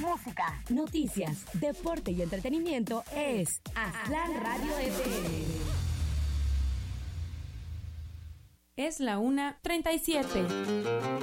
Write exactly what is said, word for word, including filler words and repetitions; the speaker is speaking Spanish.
música, noticias, deporte y entretenimiento es Aztlán Radio F M. Es la una treinta y siete.